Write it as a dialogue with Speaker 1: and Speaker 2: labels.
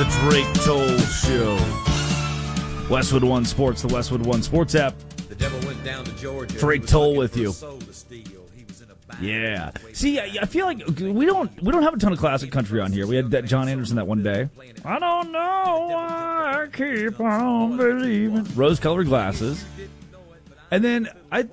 Speaker 1: the Drake Toll Show. Westwood One Sports, the Westwood One Sports app.
Speaker 2: The devil went down to Georgia.
Speaker 1: Drake Toll with you. Yeah. See, I feel like we don't have a ton of classic country on here. We had that John Anderson that one day. I don't know why I keep on believing. Rose-colored glasses. And then